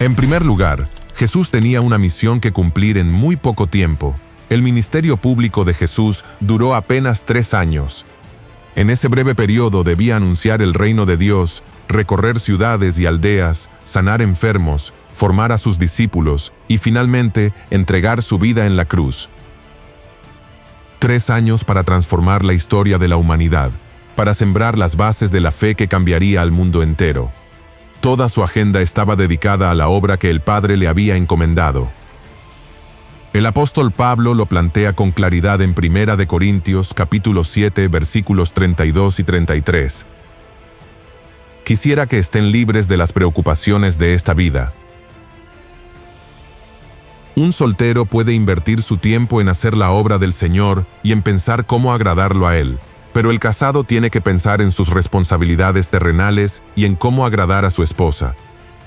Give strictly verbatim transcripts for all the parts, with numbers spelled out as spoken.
En primer lugar, Jesús tenía una misión que cumplir en muy poco tiempo. El ministerio público de Jesús duró apenas tres años. En ese breve periodo debía anunciar el reino de Dios, recorrer ciudades y aldeas, sanar enfermos, formar a sus discípulos y finalmente entregar su vida en la cruz. Tres años para transformar la historia de la humanidad, para sembrar las bases de la fe que cambiaría al mundo entero. Toda su agenda estaba dedicada a la obra que el Padre le había encomendado. El apóstol Pablo lo plantea con claridad en Primera de Corintios, capítulo siete, versículos treinta y dos y treinta y tres. Quisiera que estén libres de las preocupaciones de esta vida. Un soltero puede invertir su tiempo en hacer la obra del Señor y en pensar cómo agradarlo a Él, pero el casado tiene que pensar en sus responsabilidades terrenales y en cómo agradar a su esposa.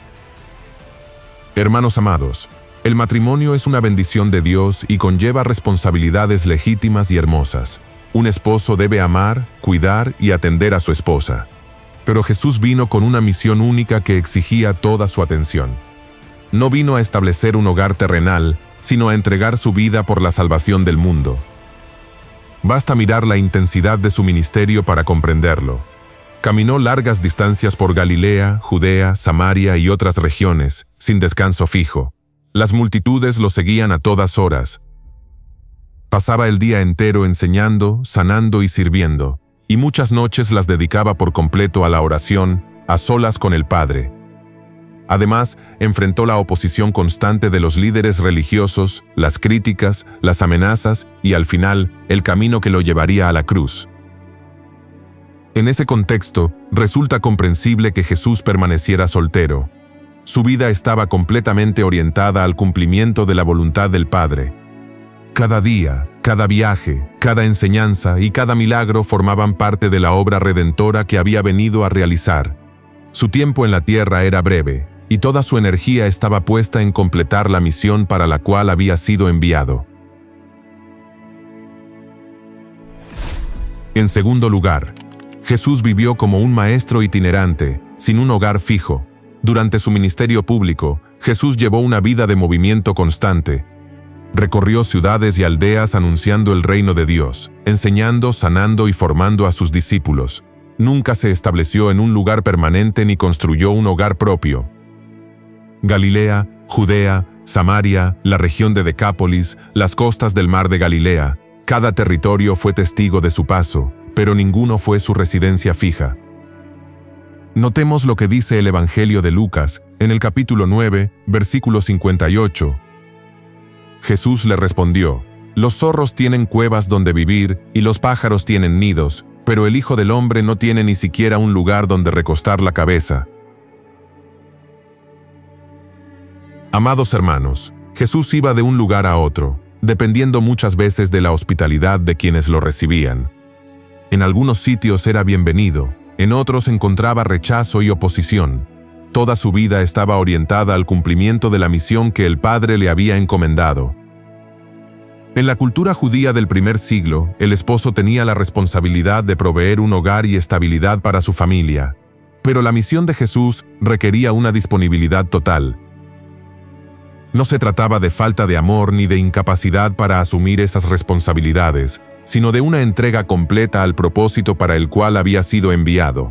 Hermanos amados, el matrimonio es una bendición de Dios y conlleva responsabilidades legítimas y hermosas. Un esposo debe amar, cuidar y atender a su esposa. Pero Jesús vino con una misión única que exigía toda su atención. No vino a establecer un hogar terrenal, sino a entregar su vida por la salvación del mundo. Basta mirar la intensidad de su ministerio para comprenderlo. Caminó largas distancias por Galilea, Judea, Samaria y otras regiones, sin descanso fijo. Las multitudes lo seguían a todas horas. Pasaba el día entero enseñando, sanando y sirviendo, y muchas noches las dedicaba por completo a la oración, a solas con el Padre. Además, enfrentó la oposición constante de los líderes religiosos, las críticas, las amenazas y, al final, el camino que lo llevaría a la cruz. En ese contexto, resulta comprensible que Jesús permaneciera soltero. Su vida estaba completamente orientada al cumplimiento de la voluntad del Padre. Cada día, cada viaje, cada enseñanza y cada milagro formaban parte de la obra redentora que había venido a realizar. Su tiempo en la tierra era breve, y toda su energía estaba puesta en completar la misión para la cual había sido enviado. En segundo lugar, Jesús vivió como un maestro itinerante, sin un hogar fijo. Durante su ministerio público, Jesús llevó una vida de movimiento constante. Recorrió ciudades y aldeas anunciando el reino de Dios, enseñando, sanando y formando a sus discípulos. Nunca se estableció en un lugar permanente ni construyó un hogar propio. Galilea, Judea, Samaria, la región de Decápolis, las costas del mar de Galilea, cada territorio fue testigo de su paso, pero ninguno fue su residencia fija. Notemos lo que dice el Evangelio de Lucas, en el capítulo nueve, versículo cincuenta y ocho. Jesús le respondió: «Los zorros tienen cuevas donde vivir y los pájaros tienen nidos, pero el Hijo del Hombre no tiene ni siquiera un lugar donde recostar la cabeza». Amados hermanos, Jesús iba de un lugar a otro, dependiendo muchas veces de la hospitalidad de quienes lo recibían. En algunos sitios era bienvenido, en otros encontraba rechazo y oposición. Toda su vida estaba orientada al cumplimiento de la misión que el Padre le había encomendado. En la cultura judía del primer siglo, el esposo tenía la responsabilidad de proveer un hogar y estabilidad para su familia. Pero la misión de Jesús requería una disponibilidad total. No se trataba de falta de amor ni de incapacidad para asumir esas responsabilidades, sino de una entrega completa al propósito para el cual había sido enviado.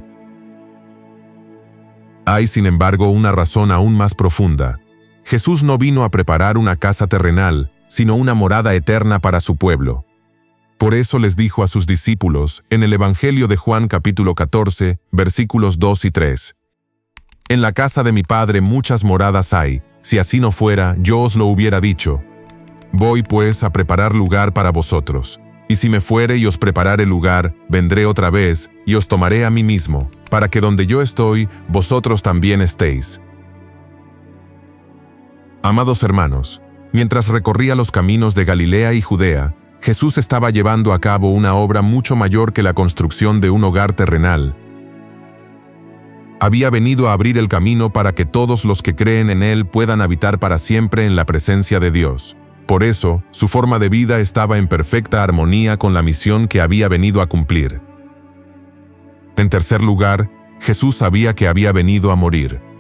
Hay, sin embargo, una razón aún más profunda. Jesús no vino a preparar una casa terrenal, sino una morada eterna para su pueblo. Por eso les dijo a sus discípulos, en el Evangelio de Juan capítulo catorce, versículos dos y tres. «En la casa de mi Padre muchas moradas hay. Si así no fuera, yo os lo hubiera dicho. Voy pues a preparar lugar para vosotros. Y si me fuere y os preparare lugar, vendré otra vez, y os tomaré a mí mismo, para que donde yo estoy, vosotros también estéis». Amados hermanos, mientras recorría los caminos de Galilea y Judea, Jesús estaba llevando a cabo una obra mucho mayor que la construcción de un hogar terrenal. Había venido a abrir el camino para que todos los que creen en Él puedan habitar para siempre en la presencia de Dios. Por eso, su forma de vida estaba en perfecta armonía con la misión que había venido a cumplir. En tercer lugar, Jesús sabía que había venido a morir.